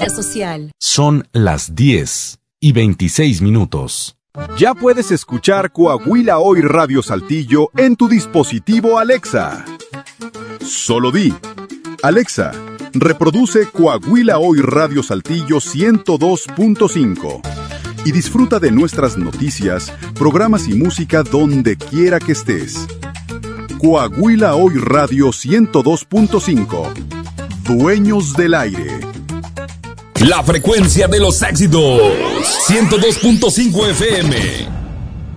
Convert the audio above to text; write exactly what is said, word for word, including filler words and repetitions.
Responsabilidad social. Son las diez y veintiséis minutos. Ya puedes escuchar Coahuila Hoy Radio Saltillo en tu dispositivo Alexa. Solo di: Alexa, reproduce Coahuila Hoy Radio Saltillo ciento dos punto cinco y disfruta de nuestras noticias, programas y música donde quiera que estés. Coahuila Hoy Radio ciento dos punto cinco. Dueños del aire. La frecuencia de los éxitos. ciento dos punto cinco F M.